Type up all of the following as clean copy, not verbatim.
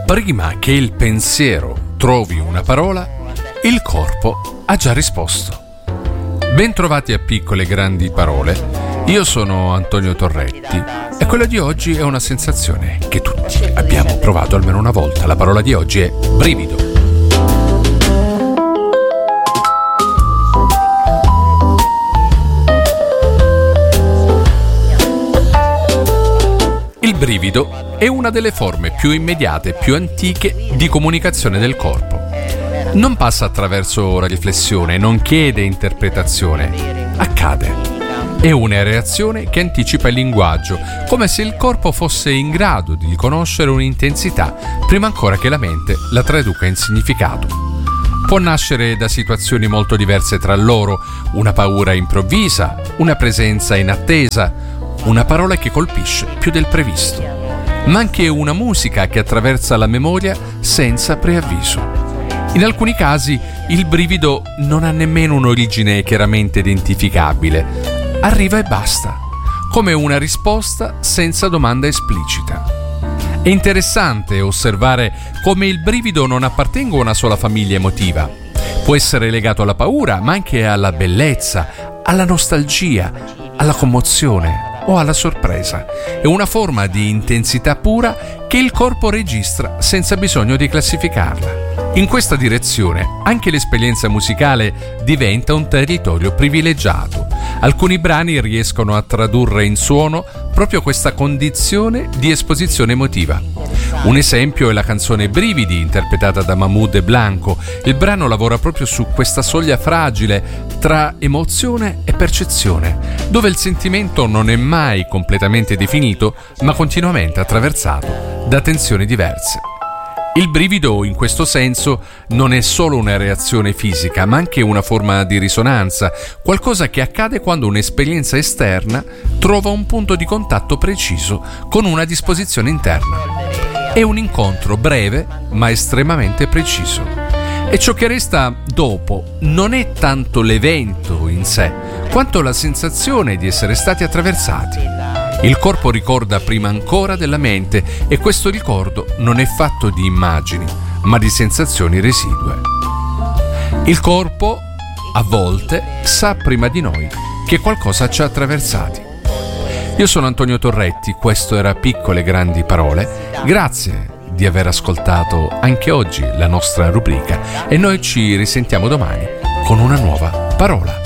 Prima che il pensiero trovi una parola, il corpo ha già risposto. Bentrovati a Piccole Grandi Parole. Io sono Antonio Torretti e quella di oggi è una sensazione che tutti abbiamo provato almeno una volta. La parola di oggi è brivido. Il brivido è una delle forme più immediate e più antiche di comunicazione del corpo. Non passa attraverso la riflessione, non chiede interpretazione, accade. È una reazione che anticipa il linguaggio, come se il corpo fosse in grado di riconoscere un'intensità prima ancora che la mente la traduca in significato. Può nascere da situazioni molto diverse tra loro, una paura improvvisa, una presenza inattesa, una parola che colpisce più del previsto, ma anche una musica che attraversa la memoria senza preavviso. In alcuni casi il brivido non ha nemmeno un'origine chiaramente identificabile. Arriva e basta, come una risposta senza domanda esplicita. È interessante osservare come il brivido non appartenga a una sola famiglia emotiva. Può essere legato alla paura, ma anche alla bellezza, alla nostalgia, alla commozione o alla sorpresa. È una forma di intensità pura che il corpo registra senza bisogno di classificarla. In questa direzione anche l'esperienza musicale diventa un territorio privilegiato. Alcuni brani riescono a tradurre in suono proprio questa condizione di esposizione emotiva. Un esempio è la canzone Brividi, interpretata da Mahmoud e Blanco. Il brano lavora proprio su questa soglia fragile tra emozione e percezione, dove il sentimento non è mai completamente definito, ma continuamente attraversato da tensioni diverse. Il brivido, in questo senso, non è solo una reazione fisica, ma anche una forma di risonanza, qualcosa che accade quando un'esperienza esterna trova un punto di contatto preciso con una disposizione interna. È un incontro breve, ma estremamente preciso. E ciò che resta dopo non è tanto l'evento in sé, quanto la sensazione di essere stati attraversati. Il corpo ricorda prima ancora della mente e questo ricordo non è fatto di immagini, ma di sensazioni residue. Il corpo, a volte, sa prima di noi che qualcosa ci ha attraversati. Io sono Antonio Torretti, questo era Piccole Grandi Parole. Grazie di aver ascoltato anche oggi la nostra rubrica e noi ci risentiamo domani con una nuova parola.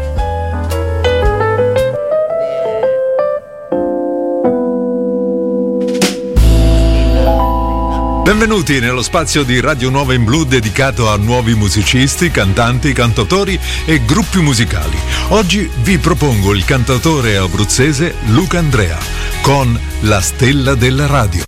Benvenuti nello spazio di Radio Nuova in Blu dedicato a nuovi musicisti, cantanti, cantautori e gruppi musicali. Oggi vi propongo il cantautore abruzzese Luca Andrea con La Stella della Radio.